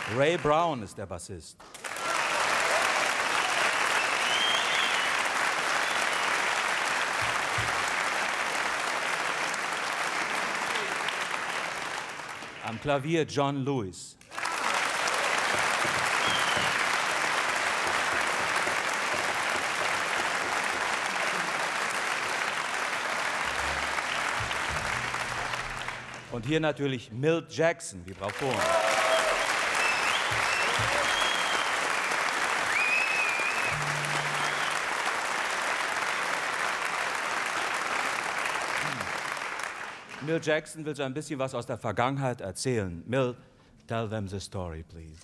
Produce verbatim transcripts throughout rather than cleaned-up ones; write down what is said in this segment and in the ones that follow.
Ray Brown ist der Bassist. Am Klavier John Lewis. Und hier natürlich Milt Jackson, Vibraphon. Milt Jackson will so ein bisschen was aus der Vergangenheit erzählen. Milt, tell them the story, please.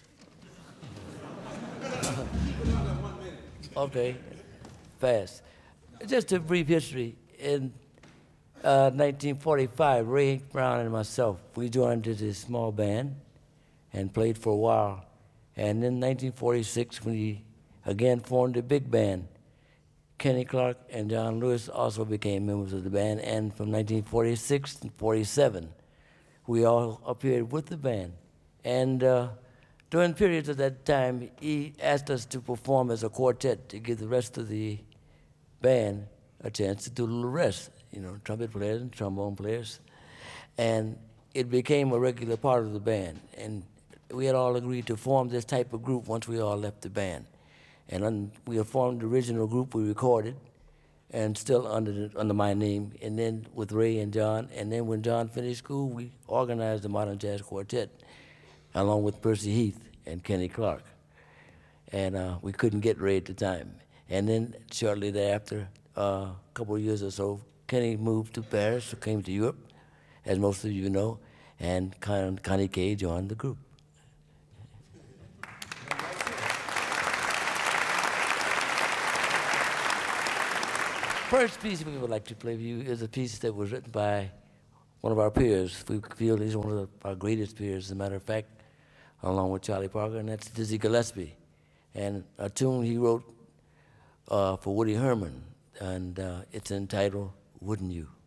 Okay, fast. Just a brief history. In uh, nineteen forty-five, Ray Brown and myself, we joined this small band and played for a while. And in nineteen forty-six, we again formed a big band. Kenny Clark and John Lewis also became members of the band, and from nineteen forty-six and forty-seven, we all appeared with the band. And uh, during periods of that time, he asked us to perform as a quartet to give the rest of the band a chance to do a little rest, you know, trumpet players and trombone players. And it became a regular part of the band. And we had all agreed to form this type of group once we all left the band. And un, we had formed the original group we recorded, and still under the, under my name, and then with Ray and John. And then when John finished school, we organized the Modern Jazz Quartet, along with Percy Heath and Kenny Clark. And uh, we couldn't get Ray at the time. And then shortly thereafter, uh, a couple of years or so, Kenny moved to Paris, came to Europe, as most of you know, and Con Connie Kay joined the group. First piece we would like to play for you is a piece that was written by one of our peers. We feel he's one of the, our greatest peers, as a matter of fact, along with Charlie Parker, and that's Dizzy Gillespie. And a tune he wrote uh, for Woody Herman, and uh, it's entitled Wouldn't You?